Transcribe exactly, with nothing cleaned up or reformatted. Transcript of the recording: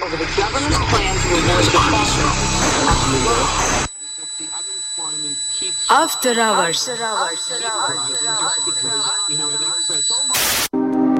over the government's plan to avoid defectors. After hours. After hours. After hours.